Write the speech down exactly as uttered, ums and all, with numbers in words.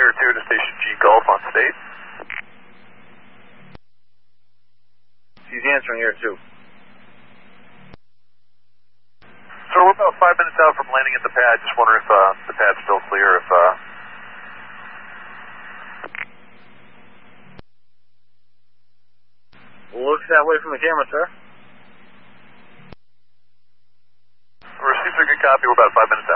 Air two to Station G Golf on State. He's answering Air two. So we're about five minutes out from landing at the pad. Just wondering if uh, the pad's still clear. If uh... Looks that way from the camera, sir. Received a good copy. We're about five minutes